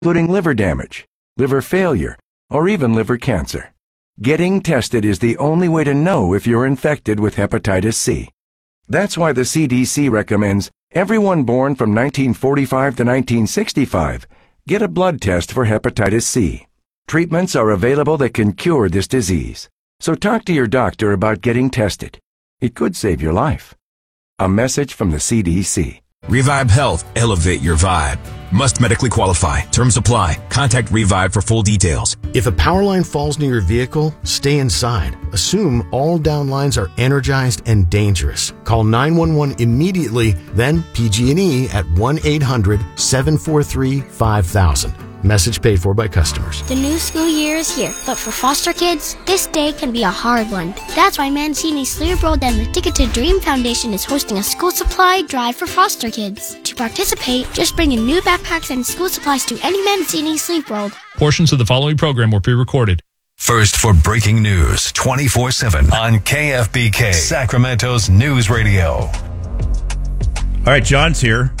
including liver damage, liver failure, or even liver cancer. Getting tested is the only way to know if you're infected with hepatitis C. That's why the CDC recommends everyone born from 1945 to 1965 get a blood test for hepatitis C. Treatments are available that can cure this disease, so talk to your doctor about getting tested. It could save your life. A message from the CDC. Revive Health. Elevate your vibe. Must medically qualify. Terms apply. Contact Revive for full details. If a power line falls near your vehicle, stay inside. Assume all down lines are energized and dangerous. Call 911 immediately, then PG&E at 1-800-743-5000. Message paid for by customers. The new school year is here, but for foster kids, this day can be a hard one. That's why Mancini Sleep World and the Ticket to Dream Foundation is hosting a school supply drive for foster kids. To participate, just bring in new backpacks and school supplies to any Mancini Sleep World. Portions of the following program were pre-recorded. First for breaking news 24/7 on KFBK, Sacramento's news radio. All right, John's here.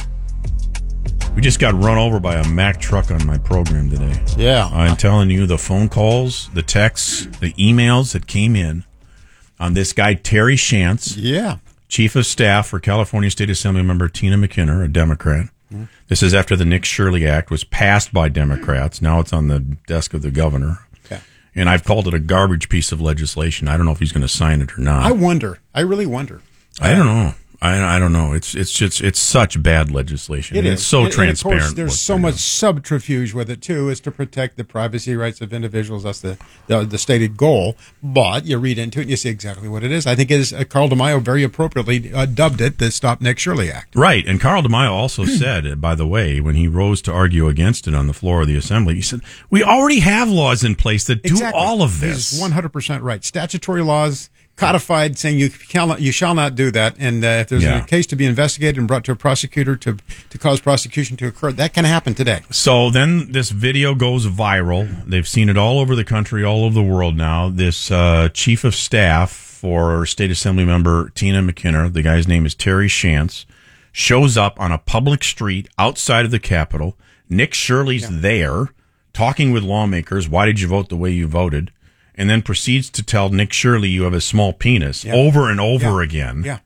We just got run over by a Mack truck on my program today. Yeah. I'm telling you, the phone calls, the texts, the emails that came in on this guy, Terry Shantz. Yeah. Chief of Staff for California State Assembly member Tina McKinnon, a Democrat. Mm-hmm. This is after the Nick Shirley Act was passed by Democrats. Now it's on the desk of the governor. Okay. And I've called it a garbage piece of legislation. I don't know if he's going to sign it or not. I wonder. I really wonder. I don't know. I don't know. It's such bad legislation. It is. It's so transparent. Of course, there's so much subterfuge with it too, is to protect the privacy rights of individuals. That's the stated goal. But you read into it and you see exactly what it is. I think it is Carl DeMaio very appropriately dubbed it the Stop Nick Shirley Act. Right. And Carl DeMaio also said, by the way, when he rose to argue against it on the floor of the assembly, he said, we already have laws in place that do all of this. He's 100% right. Statutory laws codified saying you shall not do that, and if there's a case to be investigated and brought to a prosecutor to cause prosecution to occur, that can happen today. So then this video goes viral. They've seen it all over the country, all over the world now. This chief of staff for State Assembly member Tina McKinnon, the guy's name is Terry Shantz, shows up on a public street outside of the Capitol. Nick Shirley's there talking with lawmakers. Why did you vote the way you voted? And then proceeds to tell Nick Shirley you have a small penis over and over again. Yeah.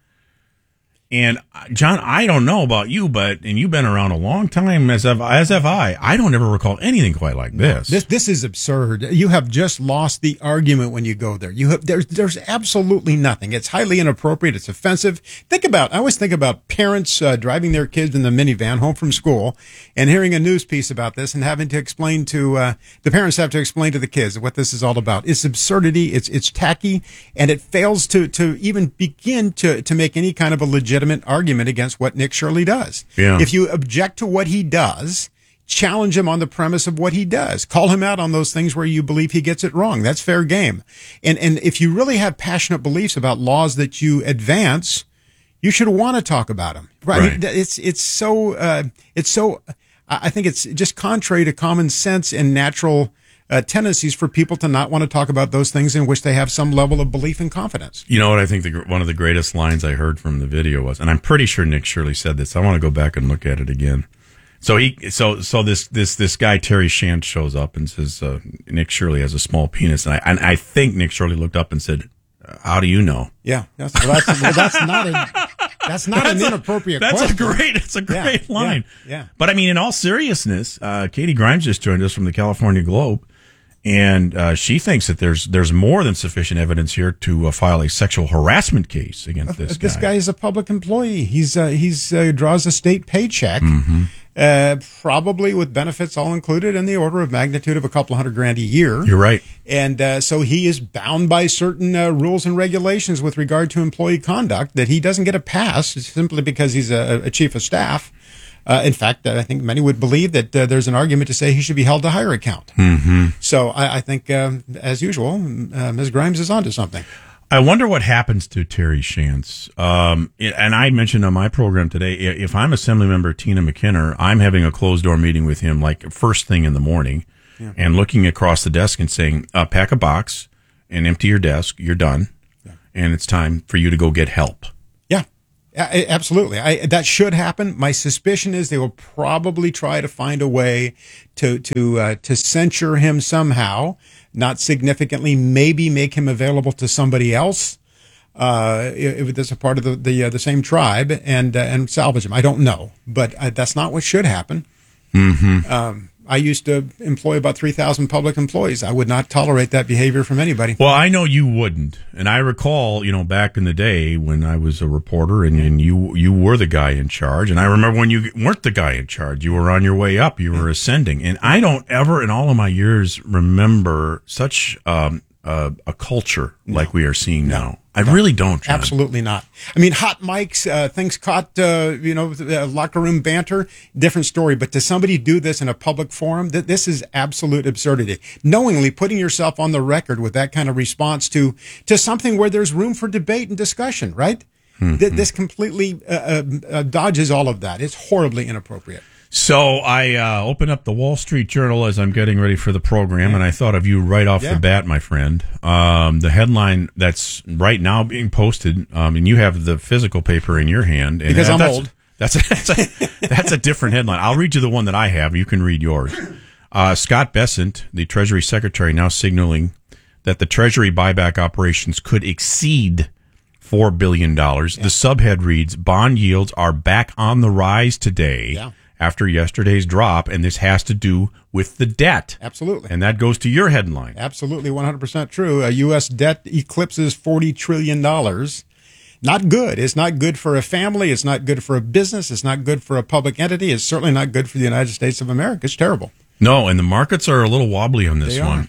And John, I don't know about you, and you've been around a long time, as have I. I don't ever recall anything quite like this. This is absurd. You have just lost the argument when you go there. There's absolutely nothing. It's highly inappropriate. It's offensive. I always think about parents driving their kids in the minivan home from school and hearing a news piece about this and having to explain to the parents have to explain to the kids what this is all about. It's absurdity. It's tacky, and it fails to even begin to make any kind of a legitimate argument against what Nick Shirley does. Yeah. If you object to what he does, challenge him on the premise of what he does. Call him out on those things where you believe he gets it wrong. That's fair game. And if you really have passionate beliefs about laws that you advance, you should want to talk about them. Right? I mean, it's so I think it's just contrary to common sense and natural tendencies for people to not want to talk about those things in which they have some level of belief and confidence. You know what I think one of the greatest lines I heard from the video was, and I'm pretty sure Nick Shirley said this. I want to go back and look at it again. So this guy Terry Shantz shows up and says Nick Shirley has a small penis, and I think Nick Shirley looked up and said, "How do you know?" Yeah, that's not an inappropriate question. It's a great line. Yeah. But I mean, in all seriousness, Katie Grimes just joined us from the California Globe. And she thinks that there's more than sufficient evidence here to file a sexual harassment case against this guy. This guy is a public employee. He's draws a state paycheck, probably with benefits all included in the order of magnitude of a couple $100,000 a year. You're right. And so he is bound by certain rules and regulations with regard to employee conduct that he doesn't get a pass simply because he's a chief of staff. In fact, I think many would believe that there's an argument to say he should be held to higher account. Mm-hmm. So I think, as usual, Ms. Grimes is onto something. I wonder what happens to Terry Shantz. And I mentioned on my program today, if I'm Assemblymember Tina McKinnon, I'm having a closed-door meeting with him like first thing in the morning and looking across the desk and saying, pack a box and empty your desk. You're done. Yeah. And it's time for you to go get help. Absolutely. That should happen. My suspicion is they will probably try to find a way to censure him somehow, not significantly, maybe make him available to somebody else, if that's a part of the same tribe, and salvage him. I don't know, but that's not what should happen. Mm-hmm. I used to employ about 3,000 public employees. I would not tolerate that behavior from anybody. Well, I know you wouldn't. And I recall, back in the day when I was a reporter and you were the guy in charge. And I remember when you weren't the guy in charge, you were on your way up, you were ascending. And I don't ever in all of my years remember such a culture like we are seeing now. I really don't, John. Absolutely not. I mean, hot mics, things caught, locker room banter, different story. But to somebody do this in a public forum, this is absolute absurdity. Knowingly putting yourself on the record with that kind of response to something where there's room for debate and discussion, right? Mm-hmm. This completely dodges all of that. It's horribly inappropriate. So I open up the Wall Street Journal as I'm getting ready for the program, and I thought of you right off the bat, my friend. The headline that's right now being posted, and you have the physical paper in your hand. And because I'm old. That's a different headline. I'll read you the one that I have. You can read yours. Scott Bessent, the Treasury Secretary, now signaling that the Treasury buyback operations could exceed $4 billion. Yeah. The subhead reads, bond yields are back on the rise today after yesterday's drop, and this has to do with the debt. Absolutely. And that goes to your headline. Absolutely, 100% true. U.S. debt eclipses $40 trillion. Not good. It's not good for a family. It's not good for a business. It's not good for a public entity. It's certainly not good for the United States of America. It's terrible. No, and the markets are a little wobbly on this one.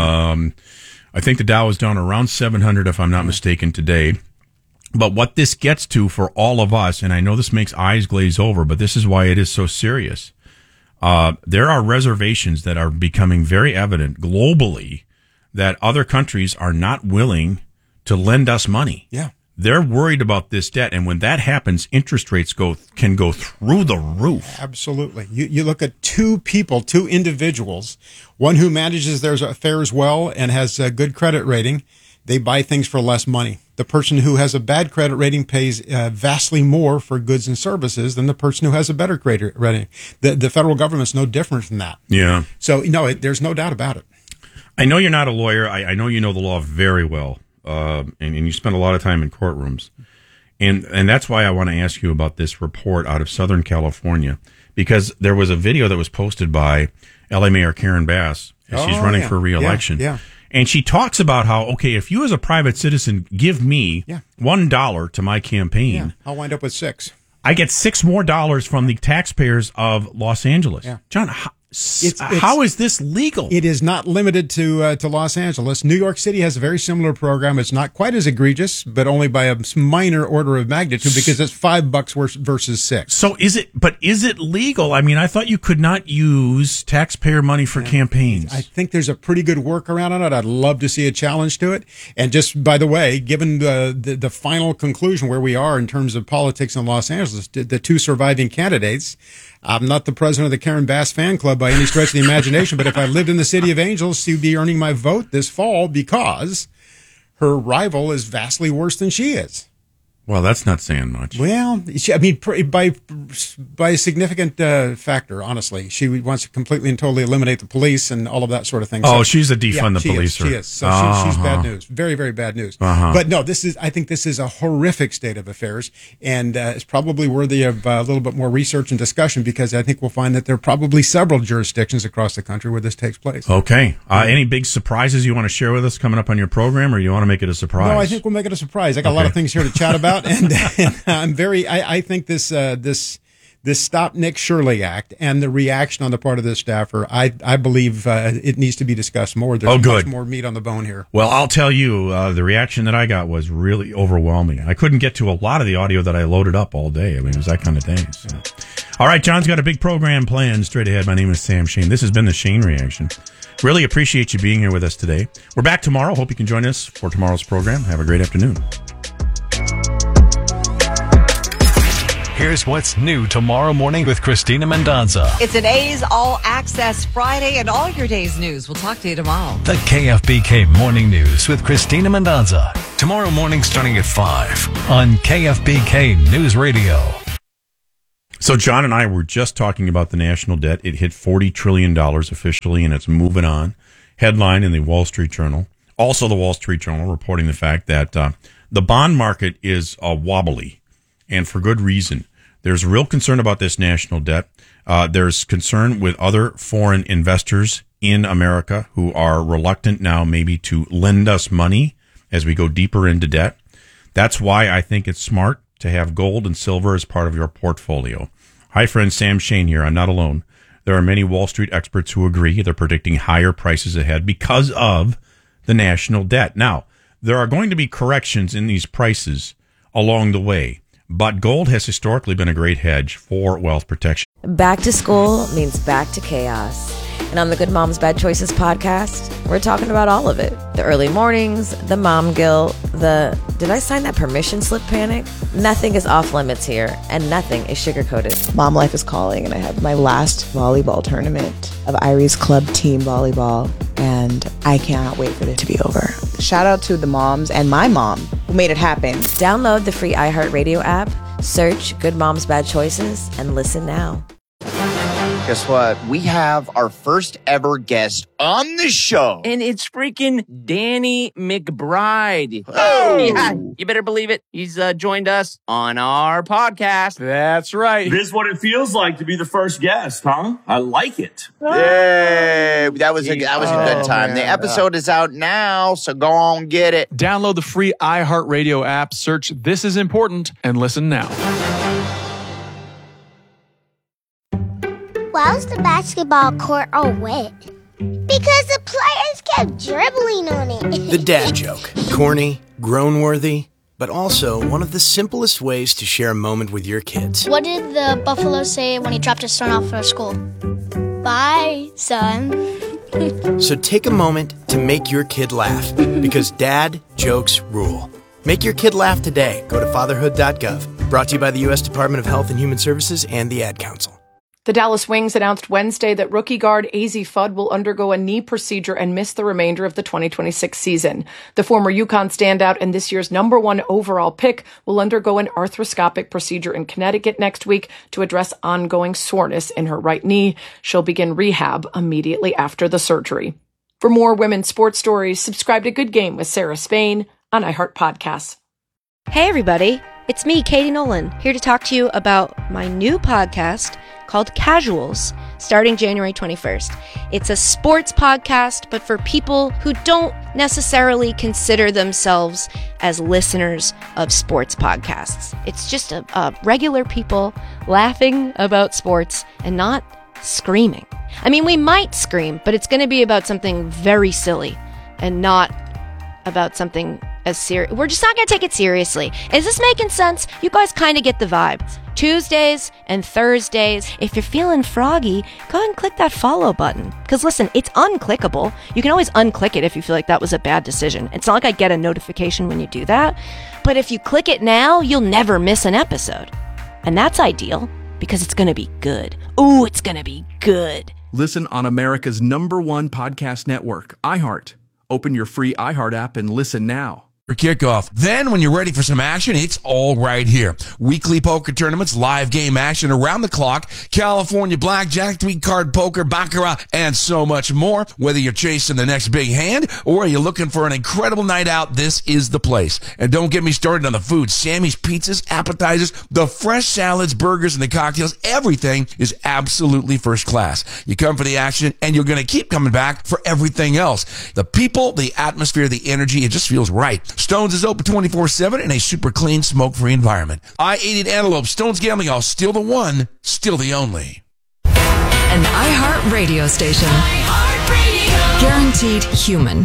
I think the Dow is down around 700, if I'm not mistaken, today. But what this gets to for all of us, and I know this makes eyes glaze over, but this is why it is so serious. There are reservations that are becoming very evident globally that other countries are not willing to lend us money. Yeah. They're worried about this debt, and when that happens, interest rates can go through the roof. Absolutely. You look at two individuals, one who manages their affairs well and has a good credit rating. They buy things for less money. The person who has a bad credit rating pays vastly more for goods and services than the person who has a better credit rating. The federal government's no different from that. Yeah. So, there's no doubt about it. I know you're not a lawyer. I know you know the law very well, and you spend a lot of time in courtrooms. And that's why I want to ask you about this report out of Southern California, because there was a video that was posted by L.A. Mayor Karen Bass as she's running for re-election. Yeah. And she talks about how, okay, if you as a private citizen give me $1 to my campaign, I'll wind up with $6. I get $6 more from the taxpayers of Los Angeles. Yeah. John, how is this legal? It is not limited to Los Angeles. New York City has a very similar program. It's not quite as egregious, but only by a minor order of magnitude because it's $5 versus $6. So is it legal? I mean, I thought you could not use taxpayer money for campaigns. I think there's a pretty good workaround on it. I'd love to see a challenge to it. And just by the way, given the final conclusion where we are in terms of politics in Los Angeles, the two surviving candidates, I'm not the president of the Karen Bass fan club by any stretch of the imagination, but if I lived in the city of Angels, she'd be earning my vote this fall because her rival is vastly worse than she is. Well, that's not saying much. Well, by a significant factor, honestly. She wants to completely and totally eliminate the police and all of that sort of thing. Oh, so, she's a defund the police. She is. So she's bad news. Very, very bad news. But no, I think this is a horrific state of affairs, and it's probably worthy of a little bit more research and discussion because I think we'll find that there are probably several jurisdictions across the country where this takes place. Okay. Any big surprises you want to share with us coming up on your program, or you want to make it a surprise? No, I think we'll make it a surprise. I got a lot of things here to chat about. And I think this Stop Nick Shirley Act and the reaction on the part of this staffer, I believe it needs to be discussed more. There's much more meat on the bone here. Well, I'll tell you, the reaction that I got was really overwhelming. I couldn't get to a lot of the audio that I loaded up all day. I mean, it was that kind of day. So. All right, John's got a big program planned straight ahead. My name is Sam Shane. This has been the Shane Reaction. Really appreciate you being here with us today. We're back tomorrow. Hope you can join us for tomorrow's program. Have a great afternoon. Here's what's new tomorrow morning with Christina Mendonza. It's an A's All Access Friday and all your day's news. We'll talk to you tomorrow. The KFBK Morning News with Christina Mendonza. Tomorrow morning starting at 5 on KFBK News Radio. So John and I were just talking about the national debt. It hit $40 trillion officially, and it's moving on. Headline in the Wall Street Journal. Also the Wall Street Journal reporting the fact that the bond market is wobbly, and for good reason. There's real concern about this national debt. There's concern with other foreign investors in America who are reluctant now maybe to lend us money as we go deeper into debt. That's why I think it's smart to have gold and silver as part of your portfolio. Hi, friend, Sam Shane here. I'm not alone. There are many Wall Street experts who agree. They're predicting higher prices ahead because of the national debt. Now, there are going to be corrections in these prices along the way, but gold has historically been a great hedge for wealth protection. Back to school means back to chaos. And on the Good Moms Bad Choices podcast, we're talking about all of it. The early mornings, the mom guilt, the did I sign that permission slip panic? Nothing is off limits here, and nothing is sugar-coated. Mom life is calling, and I have my last volleyball tournament of Irie's club team volleyball, and I cannot wait for it to be over. Shout out to the moms and my mom who made it happen. Download the free iHeartRadio app, search Good Moms Bad Choices, and listen now. Guess what? We have our first ever guest on the show. And it's freaking Danny McBride. Oh! Yeah, you better believe it. He's joined us on our podcast. That's right. This is what it feels like to be the first guest, huh? I like it. Yay! That was a good time. Man. The episode is out now, so go on get it. Download the free iHeartRadio app, search This Is Important, and listen now. Why was the basketball court all wet? Because the players kept dribbling on it. The dad joke. Corny, groan-worthy, but also one of the simplest ways to share a moment with your kids. What did the buffalo say when he dropped his son off at school? Bye, son. So take a moment to make your kid laugh, because dad jokes rule. Make your kid laugh today. Go to fatherhood.gov. Brought to you by the U.S. Department of Health and Human Services and the Ad Council. The Dallas Wings announced Wednesday that rookie guard Azzi Fudd will undergo a knee procedure and miss the remainder of the 2026 season. The former UConn standout and this year's #1 overall pick will undergo an arthroscopic procedure in Connecticut next week to address ongoing soreness in her right knee. She'll begin rehab immediately after the surgery. For more women's sports stories, subscribe to Good Game with Sarah Spain on iHeart Podcasts. Hey, everybody. It's me, Katie Nolan, here to talk to you about my new podcast called Casuals, starting January 21st. It's a sports podcast, but for people who don't necessarily consider themselves as listeners of sports podcasts. It's just a regular people laughing about sports and not screaming. I mean, we might scream, but it's going to be about something very silly and not about something as serious. We're just not going to take it seriously. Is this making sense? You guys kind of get the vibe. Tuesdays and Thursdays. If you're feeling froggy, go ahead and click that follow button. Because listen, it's unclickable. You can always unclick it if you feel like that was a bad decision. It's not like I get a notification when you do that. But if you click it now, you'll never miss an episode. And that's ideal because it's going to be good. Ooh, it's going to be good. Listen on America's #1 podcast network, iHeart. Open your free iHeart app and listen now. For kickoff. Then, when you're ready for some action, it's all right here. Weekly poker tournaments, live game action around the clock, California blackjack, 3-card poker, baccarat, and so much more. Whether you're chasing the next big hand or you're looking for an incredible night out, this is the place. And don't get me started on the food. Sammy's pizzas, appetizers, the fresh salads, burgers, and the cocktails. Everything is absolutely first class. You come for the action, and you're going to keep coming back for everything else. The people, the atmosphere, the energy, it just feels right. Stones is open 24/7 in a super clean, smoke-free environment. I-80 Antelope, Stones Gambling House, still the one, still the only. An iHeart radio station. Guaranteed human.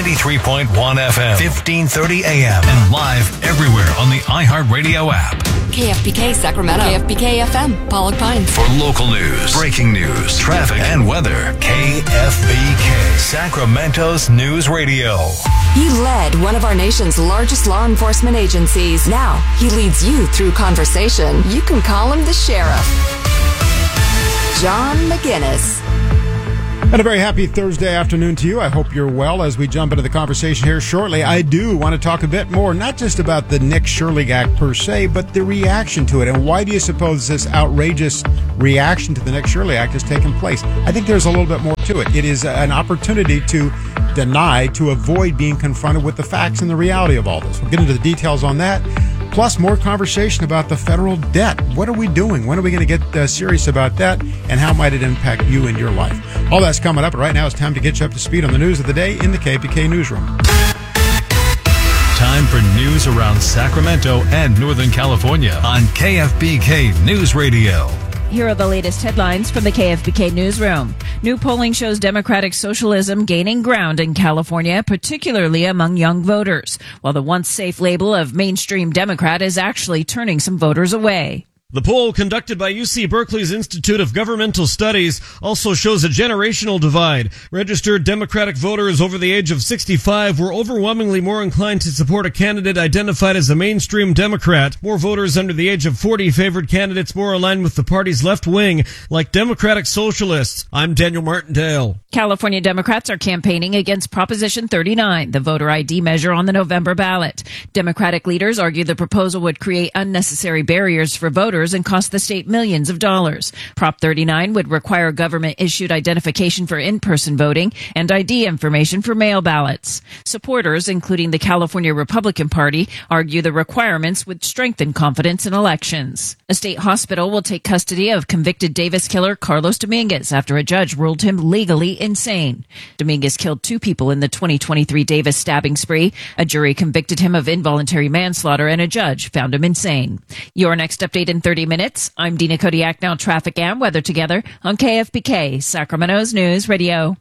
93.1 FM, 1530 AM, and live everywhere on the iHeart Radio app. KFBK Sacramento, KFBK FM, Pollock Pines. For local news, breaking news, traffic, and weather, KFBK, Sacramento's News Radio. He led one of our nation's largest law enforcement agencies. Now he leads you through conversation. You can call him the sheriff. John McGinnis. And a very happy Thursday afternoon to you. I hope you're well as we jump into the conversation here shortly. I do want to talk a bit more, not just about the Nick Shirley Act per se, but the reaction to it. And why do you suppose this outrageous reaction to the Nick Shirley Act has taken place? I think there's a little bit more to it. It is an opportunity to deny, to avoid being confronted with the facts and the reality of all this. We'll get into the details on that. Plus, more conversation about the federal debt. What are we doing? When are we going to get serious about that? And how might it impact you and your life? All that's coming up. But right now, it's time to get you up to speed on the news of the day in the KFBK Newsroom. Time for news around Sacramento and Northern California on KFBK News Radio. Here are the latest headlines from the KFBK Newsroom. New polling shows Democratic socialism gaining ground in California, particularly among young voters, while the once safe label of mainstream Democrat is actually turning some voters away. The poll conducted by UC Berkeley's Institute of Governmental Studies also shows a generational divide. Registered Democratic voters over the age of 65 were overwhelmingly more inclined to support a candidate identified as a mainstream Democrat. More voters under the age of 40 favored candidates more aligned with the party's left wing, like Democratic Socialists. I'm Daniel Martindale. California Democrats are campaigning against Proposition 39, the voter ID measure on the November ballot. Democratic leaders argue the proposal would create unnecessary barriers for voters and cost the state millions of dollars. Prop 39 would require government-issued identification for in-person voting and ID information for mail ballots. Supporters, including the California Republican Party, argue the requirements would strengthen confidence in elections. A state hospital will take custody of convicted Davis killer Carlos Dominguez after a judge ruled him legally insane. Dominguez killed 2 people in the 2023 Davis stabbing spree. A jury convicted him of involuntary manslaughter and a judge found him insane. Your next update in 30 minutes. I'm Dina Kodiak. Now traffic and weather together on KFBK, Sacramento's News Radio.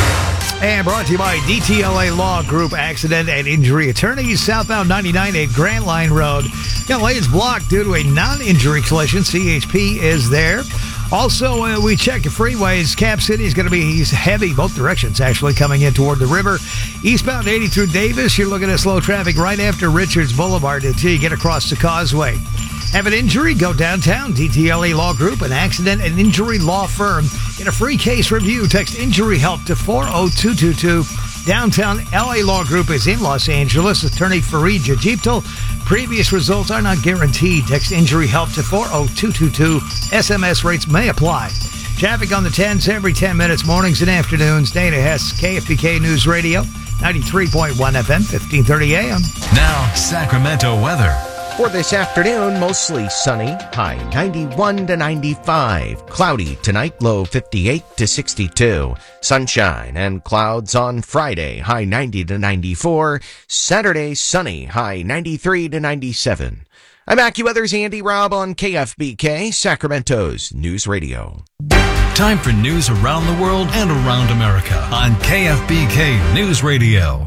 And brought to you by DTLA Law Group Accident and Injury Attorneys, southbound 99 at Grant Line Road. Lane's blocked due to a non-injury collision. CHP is there. Also, we check the freeways. Cap City is going to be heavy, both directions, actually, coming in toward the river. Eastbound 80 through Davis, you're looking at slow traffic right after Richards Boulevard until you get across the causeway. Have an injury? Go downtown. DTLA Law Group, an accident and injury law firm. In a free case review, text injury help to 40222. Downtown LA Law Group is in Los Angeles. Attorney Fareed Jajiptal. Previous results are not guaranteed. Text injury help to 40222. SMS rates may apply. Traffic on the 10s every 10 minutes, mornings and afternoons. Dana Hess, KFBK News Radio, 93.1 FM, 1530 AM. Now, Sacramento weather. For this afternoon, mostly sunny, high 91 to 95. Cloudy tonight, low 58 to 62. Sunshine and clouds on Friday, high 90 to 94. Saturday, sunny, high 93 to 97. I'm AccuWeather's Andy Robb on KFBK, Sacramento's News Radio. Time for news around the world and around America on KFBK News Radio.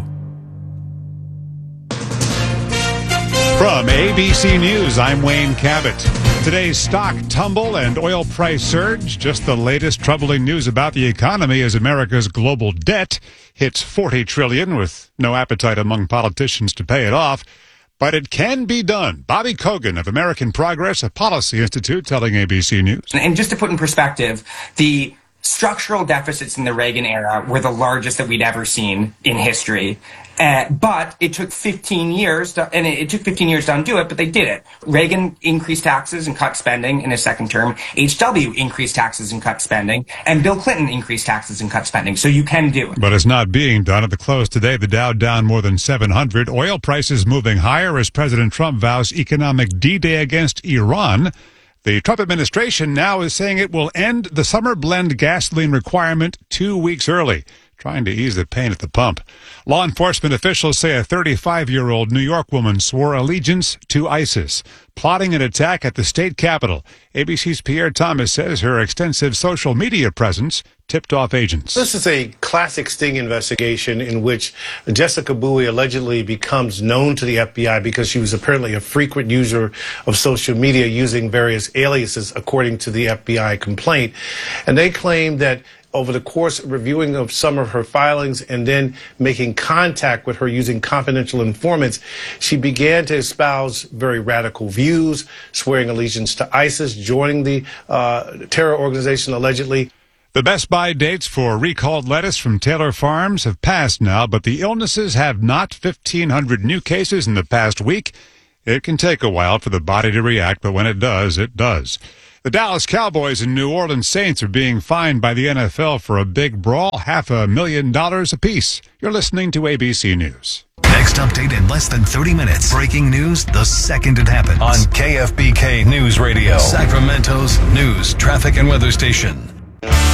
From ABC News, I'm Wayne Cabot. Today's stock tumble and oil price surge. Just the latest troubling news about the economy as America's global debt hits $40 trillion with no appetite among politicians to pay it off. But it can be done. Bobby Kogan of American Progress, a policy institute, telling ABC News. And just to put in perspective, the structural deficits in the Reagan era were the largest that we'd ever seen in history. But it took 15 years, it took 15 years to undo it, but they did it. Reagan increased taxes and cut spending in his second term. H.W. increased taxes and cut spending. And Bill Clinton increased taxes and cut spending. So you can do it. But it's not being done. At the close today, the Dow down more than 700. Oil prices moving higher as President Trump vows economic D-Day against Iran. The Trump administration now is saying it will end the summer blend gasoline requirement 2 weeks early. trying to ease the pain at the pump. Law enforcement officials say a 35-year-old New York woman swore allegiance to ISIS, plotting an attack at the state capitol. ABC's Pierre Thomas says her extensive social media presence tipped off agents. This is a classic sting investigation in which Jessica Bowie allegedly becomes known to the FBI because she was apparently a frequent user of social media using various aliases, according to the FBI complaint. And they claim that over the course of reviewing of some of her filings and then making contact with her using confidential informants, she began to espouse very radical views, swearing allegiance to ISIS, joining the terror organization allegedly. The Best Buy dates for recalled lettuce from Taylor Farms have passed now, but the illnesses have not. 1,500 new cases in the past week. It can take a while for the body to react, but when it does, it does. The Dallas Cowboys and New Orleans Saints are being fined by the NFL for a big brawl, $500,000 apiece. You're listening to ABC News. Next update in less than 30 minutes. Breaking news the second it happens. On KFBK News Radio, Sacramento's news, traffic, and weather station.